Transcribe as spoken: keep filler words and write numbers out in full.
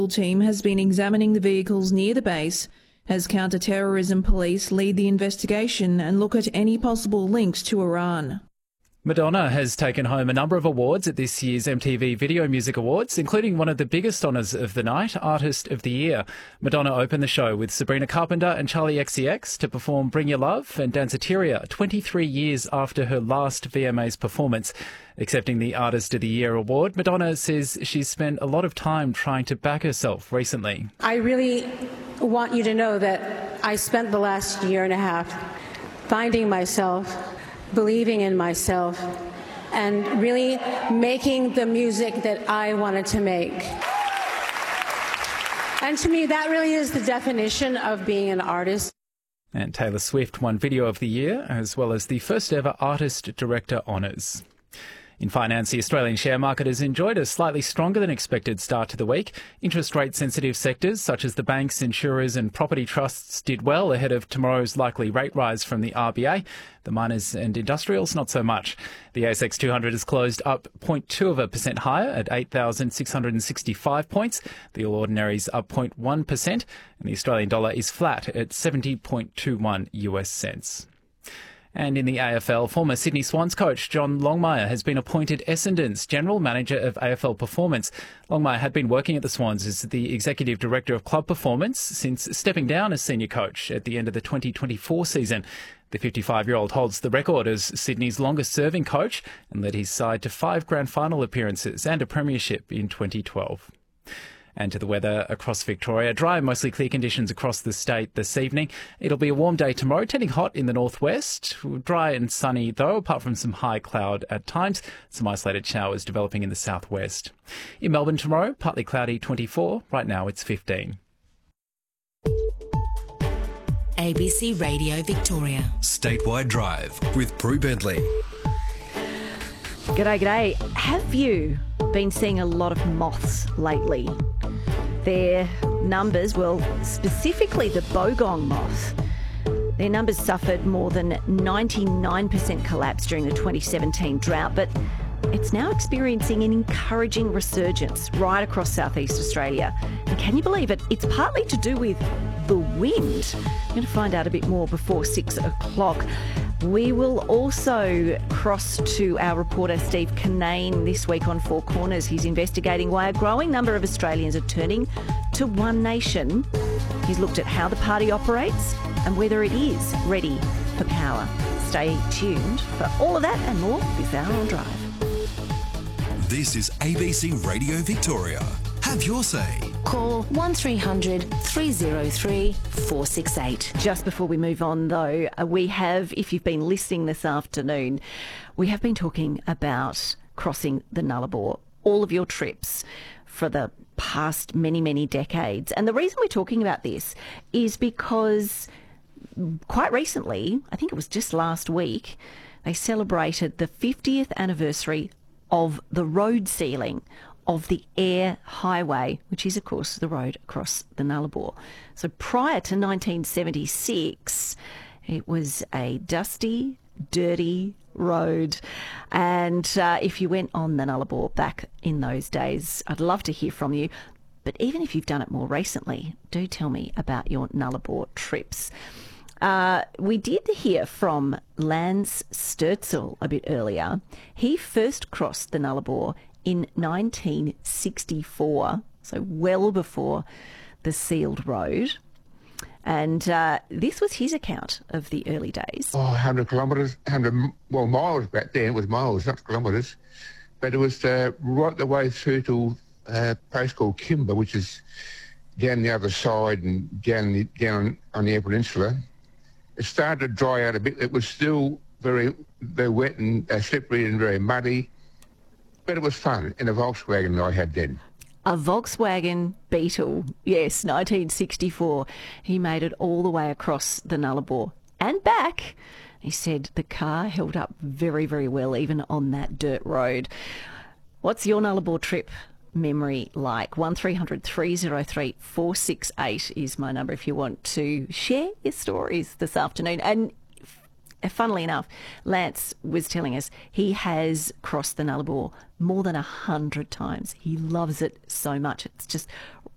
team has been examining the vehicles near the base as counter-terrorism police lead the investigation and look at any possible links to Iran. Madonna has taken home a number of awards at this year's M T V Video Music Awards, including one of the biggest honours of the night, Artist of the Year. Madonna opened the show with Sabrina Carpenter and Charlie X C X to perform Bring Your Love and Danceteria, twenty-three years after her last V M As performance. Accepting the Artist of the Year award, Madonna says she's spent a lot of time trying to back herself recently. I really want you to know that I spent the last year and a half finding myself, believing in myself, and really making the music that I wanted to make. And to me, that really is the definition of being an artist. And Taylor Swift won Video of the Year, as well as the first ever Artist Director honours. In finance, the Australian share market has enjoyed a slightly stronger than expected start to the week. Interest rate sensitive sectors such as the banks, insurers and property trusts did well ahead of tomorrow's likely rate rise from the R B A. The miners and industrials, not so much. The A S X two hundred has closed up zero point two of a percent higher at eight thousand six hundred sixty-five points. The All Ordinaries up zero point one percent and the Australian dollar is flat at seventy point two one U S cents. And in the A F L, former Sydney Swans coach John Longmire has been appointed Essendon's General Manager of A F L Performance. Longmire had been working at the Swans as the Executive Director of Club Performance since stepping down as senior coach at the end of the twenty twenty-four season. The fifty-five-year-old holds the record as Sydney's longest-serving coach and led his side to five grand final appearances and a premiership in twenty twelve. And to the weather across Victoria. Dry, mostly clear conditions across the state this evening. It'll be a warm day tomorrow, turning hot in the northwest. Dry and sunny, though, apart from some high cloud at times. Some isolated showers developing in the southwest. In Melbourne tomorrow, partly cloudy, twenty-four. Right now, it's fifteen. A B C Radio Victoria. Statewide Drive with Prue Bentley. G'day, g'day. Have you been seeing a lot of moths lately? Their numbers, well, specifically the bogong moth, their numbers suffered more than ninety-nine percent collapse during the twenty seventeen drought, but it's now experiencing an encouraging resurgence right across southeast Australia. And can you believe it? It's partly to do with the wind. I'm going to find out a bit more before six o'clock. We will also cross to our reporter Steve Kinane this week on Four Corners. He's investigating why a growing number of Australians are turning to One Nation. He's looked at how the party operates and whether it is ready for power. Stay tuned for all of that and more this hour on Drive. This is A B C Radio Victoria. Have your say. Call one three hundred three oh three four six eight. Just before we move on, though, uh, we have, if you've been listening this afternoon, we have been talking about crossing the Nullarbor, all of your trips for the past many, many decades. And the reason we're talking about this is because quite recently, I think it was just last week, they celebrated the fiftieth anniversary of the road sealing of the Eyre Highway, which is, of course, the road across the Nullarbor. So prior to nineteen seventy-six, it was a dusty, dirty road. And uh, if you went on the Nullarbor back in those days, I'd love to hear from you. But even if you've done it more recently, do tell me about your Nullarbor trips. Uh, we did hear from Lance Sturzel a bit earlier. He first crossed the Nullarbor in nineteen sixty-four, so well before the sealed road. And uh, this was his account of the early days. Oh, one hundred kilometres, one hundred, well, miles back then. It was miles, not kilometres. But it was uh, right the way through to a place called Kimber, which is down the other side and down, the, down on the Eyre Peninsula. It started to dry out a bit. It was still very, very wet and uh, slippery and very muddy. But it was fun in a Volkswagen that I had then. A Volkswagen Beetle, yes, nineteen sixty-four. He made it all the way across the Nullarbor and back. He said the car held up very, very well, even on that dirt road. What's your Nullarbor trip memory like? one three hundred three oh three four six eight is my number if you want to share your stories this afternoon. And funnily enough, Lance was telling us he has crossed the Nullarbor more than a hundred times. He loves it so much. It's just